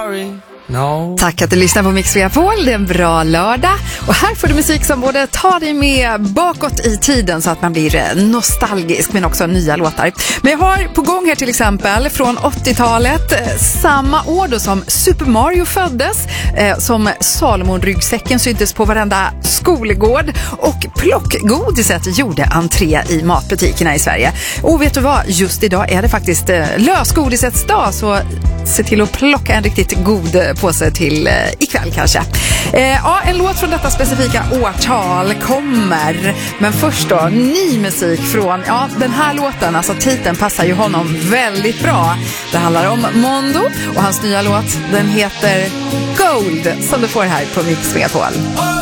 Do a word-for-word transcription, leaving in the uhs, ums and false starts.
sorry. No. Tack att du lyssnar på Mix Megapol, det är en bra lördag. Och här får du musik som både tar dig med bakåt i tiden så att man blir nostalgisk, men också nya låtar. Men jag har på gång här till exempel från åttiotalet, samma år då som Super Mario föddes, eh, som Salomon-ryggsäcken syntes på varenda skolgård och plockgodiset gjorde entré i matbutikerna i Sverige. Och vet du vad, just idag är det faktiskt eh, lösgodisets dag, så se till att plocka en riktigt god påse till eh, ikväll kanske. Eh, ja, en låt från detta specifika årtal kommer. Men först då, ny musik från, ja, den här låten, alltså titeln passar ju honom väldigt bra. Det handlar om Mondo och hans nya låt, den heter Gold, som du får här på Mix Megapol.